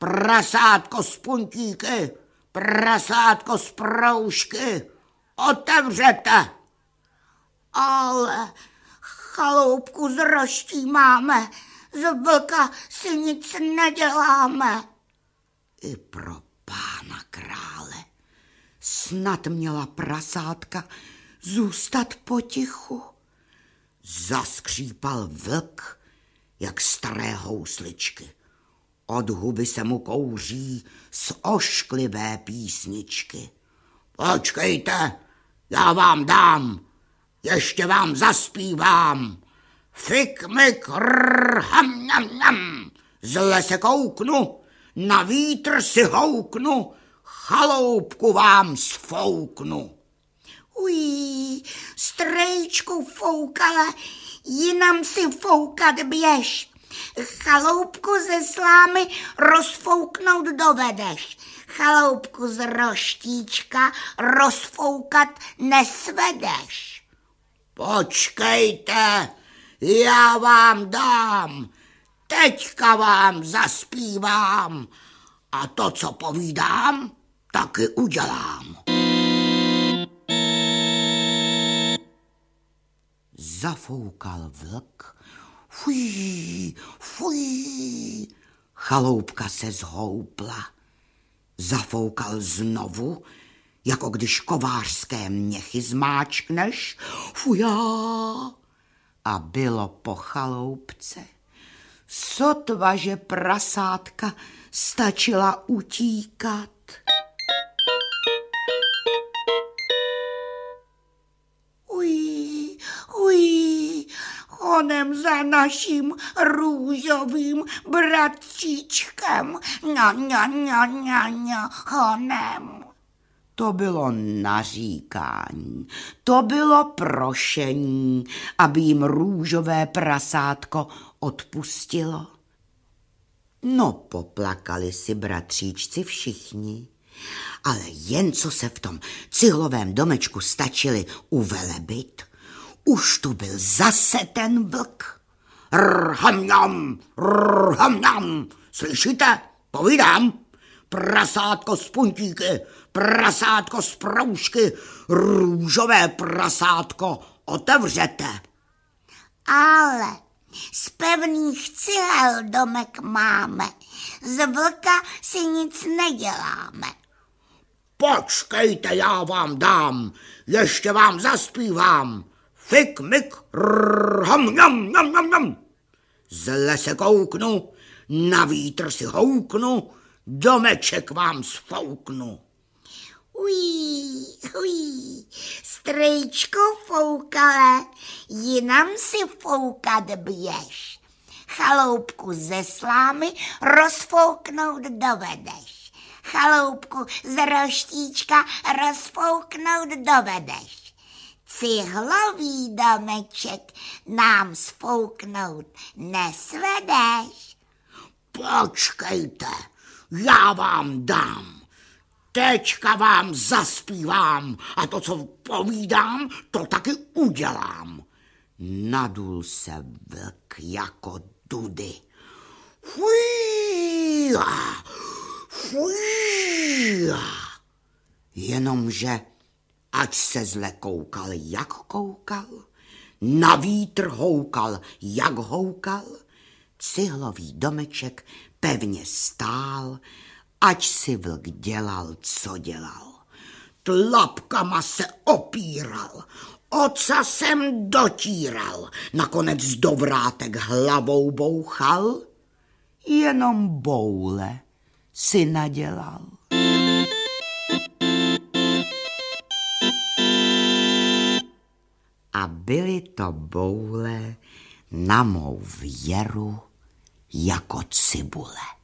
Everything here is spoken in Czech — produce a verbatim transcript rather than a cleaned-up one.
prasátko z puntíky, prasátko z proužky, otevřete. Ale chaloupku z roští máme, z vlka si nic neděláme. I pro pána krále snad měla prasátka zůstat potichu. Zaskřípal vlk, jak staré housličky. Od huby se mu kouří z ošklivé písničky. Počkejte, já vám dám, ještě vám zaspívám. Fik, mik, rrr, ham, nam, nam. Zle se kouknu, na vítr si houknu, chaloupku vám sfouknu. Ují, strejčku foukale, jinam si foukat běž. Chaloupku ze slámy rozfouknout dovedeš. Chaloupku z roštíčka rozfoukat nesvedeš. Počkejte, já vám dám, teďka vám zaspívám a to, co povídám, taky udělám. Zafoukal vlk, fuj, fuj, chaloupka se zhoupla. Zafoukal znovu, jako když kovářské měchy zmáčkneš, fujá, a bylo po chaloupce. Sotva, že prasátka stačila utíkat. Ují, ují, honem za naším růžovým bratříčkem, ňa, ňa, ňa, ňa, ňa, honem. To bylo naříkání, to bylo prošení, aby jim růžové prasátko odpustilo. No, poplakali si bratříčci všichni, ale jen co se v tom cihlovém domečku stačili uvelebit, už tu byl zase ten vlk. Rhamňam, rhamňam, slyšíte? Povídám. Prasátko z puntíky, prasátko z proužky, růžové prasátko, otevřete. Ale z pevných cihel domek máme, z vlka si nic neděláme. Počkejte, já vám dám, ještě vám zaspívám. Fik, mik, rham, njam, njam, njam, njam. Zle se kouknu, na vítr si houknu, domeček vám sfouknu. Ují, ují, strejčku foukale, jinam si foukat běž. Chaloupku ze slámy rozfouknout dovedeš. Chaloupku z roštíčka rozfouknout dovedeš. Cihlový domeček nám sfouknout nesvedeš. Počkejte, já vám dám. Teďka vám zaspívám a to, co povídám, to taky udělám. Nadul se vlk jako dudy. Fuj, fuj. Jenomže ať se zle koukal, jak koukal, na vítr houkal, jak houkal, cihlový domeček pevně stál, ať si vlk dělal, co dělal. Tlapkama se opíral, ocasem dotíral, nakonec do vrátek hlavou bouchal, jenom boule si nadělal. A byly to boule na mou věru jako cibule.